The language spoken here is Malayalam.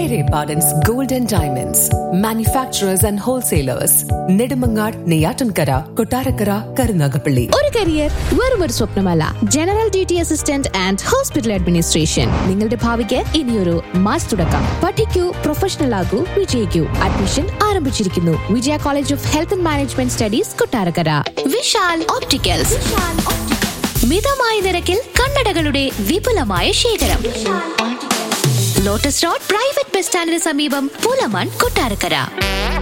Pere Pardon's Gold and Diamonds, manufacturers and wholesalers, Nedumangad, Neyatankara, Kottarakara, Karunagapalli. ഒരു കരിയർ വെറും ഒരു സ്വപ്നമല്ല. General duty assistant and hospital administration നിങ്ങളുടെ ഭാവിക്ക് ഇനിയൊരു മാസ് തുടക്കം. പഠിക്കൂ, പ്രൊഫഷണൽ ആകൂ, വിജയിക്കൂ. അഡ്മിഷൻ ആരംഭിച്ചിരിക്കുന്നു. വിജയ college of health and management studies, Kottarakkara. Vishal opticals, മിതമായ നിരക്കിൽ കണ്ണടകളുടെ വിപുലമായ ശേഖരം. ലോട്ടസ് റോഡ് പ്രൈവറ്റ് ബസ് സ്റ്റാൻഡിന് സമീപം, പുലമൺ, കൊട്ടാരക്കര.